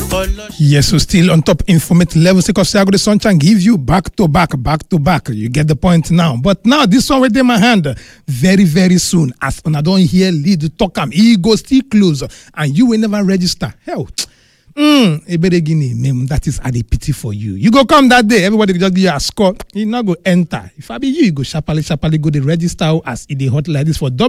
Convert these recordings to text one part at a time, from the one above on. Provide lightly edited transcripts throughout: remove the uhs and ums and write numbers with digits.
Yes, so still on top informative level, because I go the sunshine give you back to back. You get the point now. But now this one within my hand, very, very soon, as when I don't hear lead talk, he go still close, and you will never register. Hell. That is a pity for you. You go come that day, everybody just give you a score. You not go enter. If I be you go sharply go the register as it the hot like this for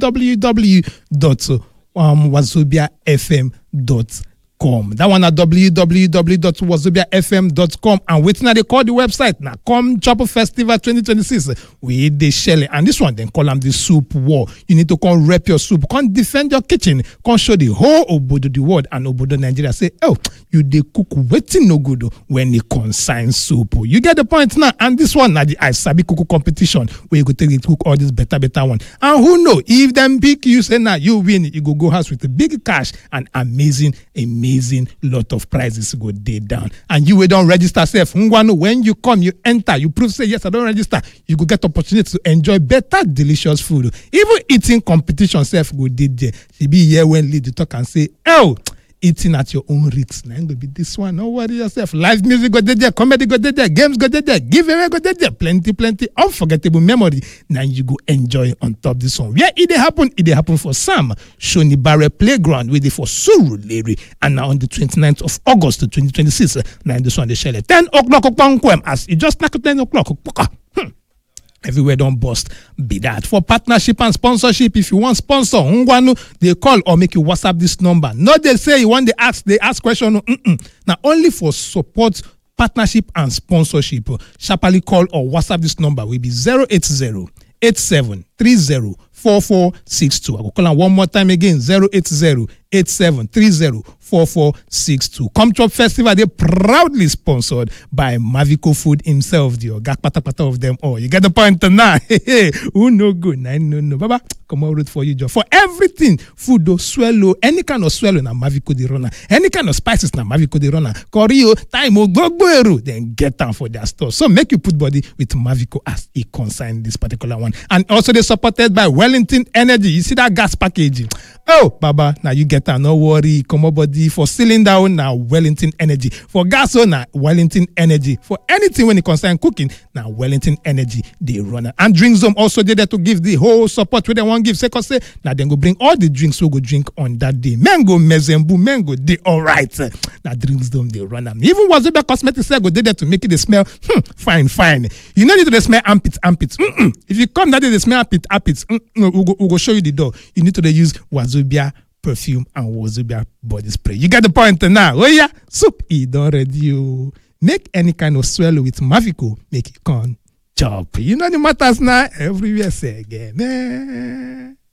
www.wazobiafm.com. That one at www.wazobiafm.com, and waiting they call the website now. Come Chopper Festival 2026 with the Shelley, and this one then call them the soup war. You need to come rep your soup, come defend your kitchen, come show the whole Obodo the world and Obodo Nigeria say, oh, you they cook waiting no good when they consign soup. You get the point now. And this one now the I Sabi cook competition where you go take it cook all this better one. And who know if them big you say now you win, you go house with a big cash and amazing lot of prizes go day down. And you will don't register self. When you come, you enter, you prove say yes, I don't register. You go get opportunity to enjoy better, delicious food. Even eating competition self go did there. She be here when lead to talk and say, oh, eating at your own risks. Now go be this one. Don't worry yourself. Live music go there, comedy go there, games go there, giveaway go there, plenty, unforgettable memory. Now you go enjoy on top this one. Where it happen for Sam Shoni Barre Playground with it for Surulere, and now on the 29th of August 2026. Now this one they share 10 o'clock as it just like 10 o'clock. Everywhere don't bust be that. For partnership and sponsorship, if you want sponsor, they call or make you WhatsApp this number. Not they say you want they ask question. Now only for support, partnership and sponsorship. Sharply call or WhatsApp this number will be 080-8730-4462. I will call on one more time again, 080-8730-4462. Come Chop Festival, they proudly sponsored by Mavico Food himself, the Ogak Pata of them all. You get the point now. Who no good? No. Baba, come on, root for you, Joe. For everything, food, swallow, any kind of swallow, na Mavico the runner. Any kind of spices, na Mavico the runner. Korea, time, go, then get down for their store. So make you put body with Mavico as he consigned this particular one. And also they supported by Wellington Energy. You see that gas packaging? Oh, Baba, now you get that. No worry. Come on, body. For cylinder, now Wellington Energy. For gas, now Wellington Energy. For anything when it concerns cooking, now Wellington Energy, they run. And Drink Zone also did that to give the whole support where they want to give. Second say, now then go bring all the drinks we go drink on that day. Mango, mezembu, mango, they all right. Now Drink Zone, they run. Even Wazobia Cosmetics go did that to make it they smell fine. You don't need to smell armpits. If you come that day, they smell armpits. We'll go show you the door. You need to use Wazobia perfume and Wazobia body spray. You get the point now. Oh yeah, soup is done ready. Make any kind of swallow with Mavico. Make it con chop. You know the matters now. Everywhere say again.